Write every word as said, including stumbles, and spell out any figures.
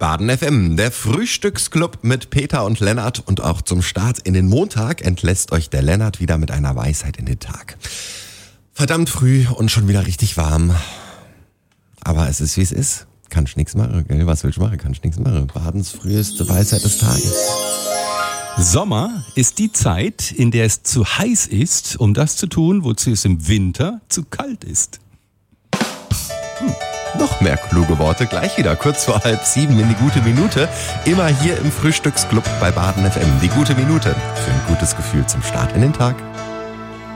Baden F M, der Frühstücksclub mit Peter und Lennart, und auch zum Start in den Montag entlässt euch der Lennart wieder mit einer Weisheit in den Tag. Verdammt früh und schon wieder richtig warm. Aber es ist wie es ist. Kannst nix machen, gell? Was willst du machen? Kannst nix machen. Badens früheste Weisheit des Tages. Sommer ist die Zeit, in der es zu heiß ist, um das zu tun, wozu es im Winter zu kalt ist. Hm. Noch mehr kluge Worte gleich wieder, kurz vor halb sieben in die gute Minute. Immer hier im Frühstücksclub bei Baden F M. Die gute Minute für ein gutes Gefühl zum Start in den Tag.